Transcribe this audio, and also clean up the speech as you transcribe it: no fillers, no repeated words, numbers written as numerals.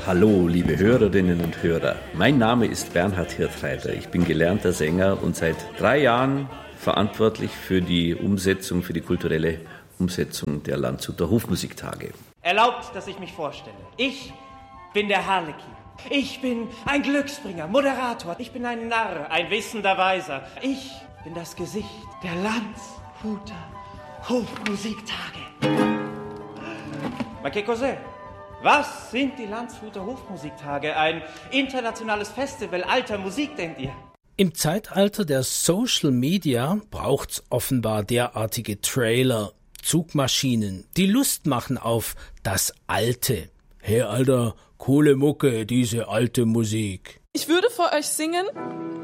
Hallo, liebe Hörerinnen und Hörer. Mein Name ist Bernhard Hirthreiter. Ich bin gelernter Sänger und seit 3 Jahren verantwortlich für die kulturelle Umsetzung der Landshuter Hofmusiktage. Erlaubt, dass ich mich vorstelle. Ich bin der Harlekin. Ich bin ein Glücksbringer, Moderator. Ich bin ein Narr, ein wissender Weiser. Ich bin das Gesicht der Landshuter Hofmusiktage. Ma che cos'è? Was sind die Landshuter Hofmusiktage? Ein internationales Festival alter Musik, denkt ihr? Im Zeitalter der Social Media braucht's offenbar derartige Trailer, Zugmaschinen, die Lust machen auf das Alte. Hey, Alter, coole Mucke, diese alte Musik. Ich würde vor euch singen